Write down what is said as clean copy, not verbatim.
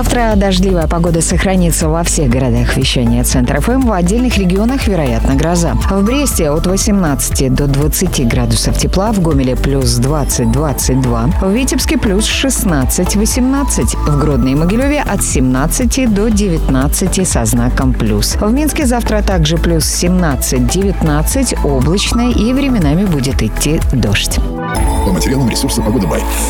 Завтра дождливая погода сохранится во всех городах вещания Центр ФМ. В отдельных регионах вероятна гроза. В Бресте от 18 до 20 градусов тепла, в Гомеле плюс 20-22, в Витебске плюс 16-18, в Гродно и Могилеве от 17 до 19 со знаком плюс. В Минске завтра также плюс 17-19, облачно и временами будет идти дождь. По материалам ресурса «Погода Бай».